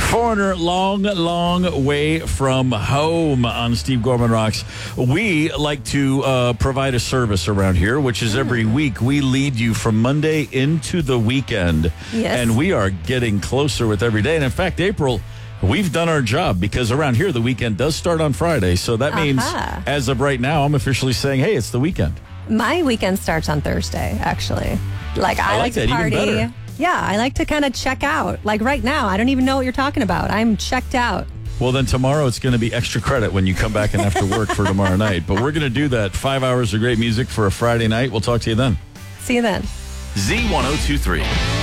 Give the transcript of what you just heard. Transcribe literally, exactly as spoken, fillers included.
Foreigner, long, long way from home on Steve Gorman Rocks. We like to uh, provide a service around here, which is every week we lead you from Monday into the weekend. Yes. And we are getting closer with every day. And in fact, April, we've done our job because around here the weekend does start on Friday. So that means Aha. as of right now, I'm officially saying, hey, it's the weekend. My weekend starts on Thursday, actually. Like, I, I like like to that, even party. better. Yeah, I like to kind of check out. Like right now, I don't even know what you're talking about. I'm checked out. Well, then tomorrow it's going to be extra credit when you come back and have to work for tomorrow night. But we're going to do that. Five hours of great music for a Friday night. We'll talk to you then. See you then. Z ten twenty-three.